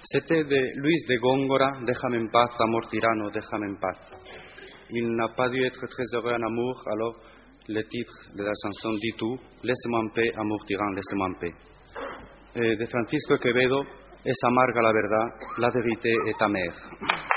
C'était de Luis de Góngora, Déjame en paz, amour tirano, déjame en paz. Il n'a pas dû être très heureux en amour, alors le titre de la chanson dit tout, Laisse-moi en paix, amour tyran, laisse-moi en paix. De Francisco Quevedo, es amarga la verdad, la vérité est amère.